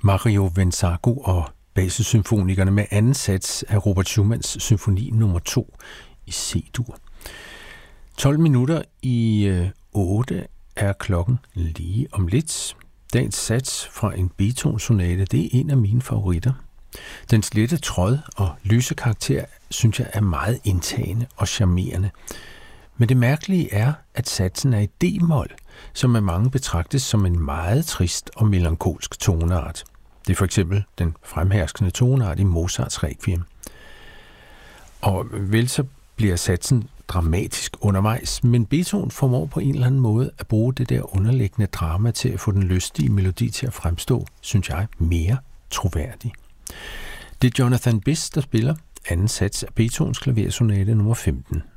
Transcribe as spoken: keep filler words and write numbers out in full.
Mario Venzago og Basel-symfonikerne med anden sats af Robert Schumanns symfoni nummer to i C-dur. tolv minutter i otte er klokken lige om lidt. Dagens sats fra en Beethoven-sonate, det er en af mine favoritter. Dens lette tråd og lyse karakter, synes jeg, er meget indtagende og charmerende. Men det mærkelige er, at satsen er i D-mol, som af mange betragtes som en meget trist og melankolsk toneart. Det er for eksempel den fremherskende toneart i Mozarts Requiem. Og vel så bliver satsen dramatisk undervejs, men Beethoven formår på en eller anden måde at bruge det der underliggende drama til at få den lystige melodi til at fremstå, synes jeg, mere troværdig. Det er Jonathan Biss, der spiller anden sats af Beethovens klaversonate nummer femten.